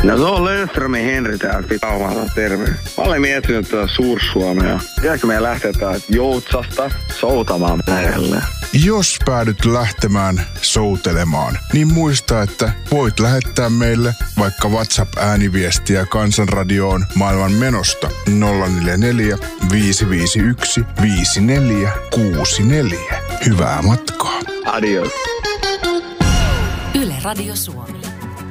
No se on Löfströmin Henri täällä Pitaumaalla, terve. Mä olen miettinyt tuota Suur-Suomea. Pitääkö meidän lähteä täältä Joutsasta soutamaan merelle? Jos päädyt lähtemään soutelemaan, niin muista, että voit lähettää meille vaikka WhatsApp-ääniviestiä Kansanradioon maailman menosta 044 551 5464. Hyvää matkaa. Adios. Yle Radio Suomi.